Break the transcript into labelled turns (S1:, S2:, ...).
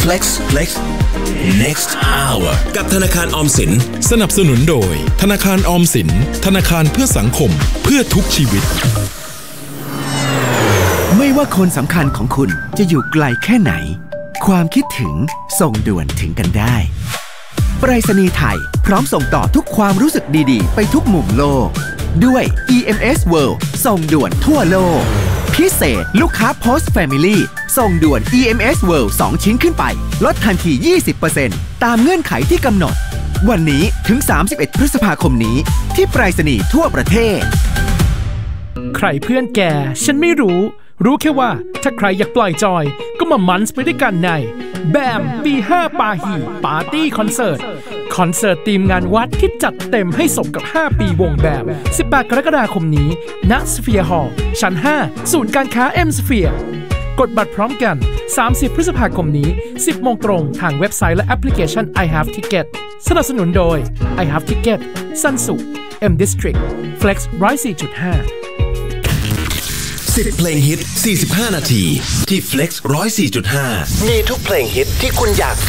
S1: Flex Next Hour
S2: กับธนาคารออมสิน
S3: สนับสนุนโดยธนาคารออมสินธนาคารเพื่อสังคมเพื่อทุกชีวิต
S4: ไม่ว่าคนสำคัญของคุณจะอยู่ไกลแค่ไหนความคิดถึงส่งด่วนถึงกันได้ไปรษณีย์ไทยพร้อมส่งต่อทุกความรู้สึกดีๆไปทุกมุมโลกด้วย EMS World ส่งด่วนทั่วโลกพิเศษลูกค้า Post Family ส่งด่วน EMS World 2 ชิ้นขึ้นไปลดทันที 20% ตามเงื่อนไขที่กำหนดวันนี้ถึง31พฤษภาคมนี้ที่ไปรษณีย์ทั่วประเทศ
S5: ใครเพื่อนแกฉันไม่รู้แค่ว่าถ้าใครอยากปล่อยจอยก็มามันส์ไปด้วยกันในแบม B5 ปาฮีปาร์ตี้คอนเสิร์ตทีมงานวัดที่จัดเต็มให้สมกับ5ปีวงแบม18กรกฎาคมนี้ณสเฟียร์ฮอลล์ชั้น5ศูนย์การค้า M Sphere กดบัตรพร้อมกัน30พฤษภาคมนี้ 10 โมงตรงทางเว็บไซต์และแอปพลิเคชัน I Have Ticket สนับสนุนโดย I Have Ticket ซันสุ M District Flex 104.5
S1: 10 เพลงฮิต 45 นาทีที่ Flex 104.5 มีทุกเพลงฮิตที่คุณอยาก